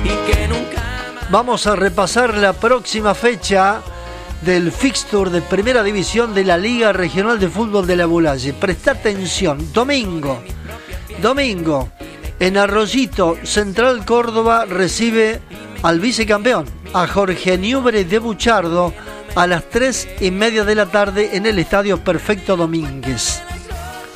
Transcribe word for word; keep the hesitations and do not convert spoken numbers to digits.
Vamos a repasar la próxima fecha del fixture de Primera División de la Liga Regional de Fútbol de la Bulaye. Presta atención, domingo, domingo, en Arroyito, Central Córdoba recibe al vicecampeón, a Jorge Newbery de Buchardo, a las tres y media de la tarde en el Estadio Perfecto Domínguez.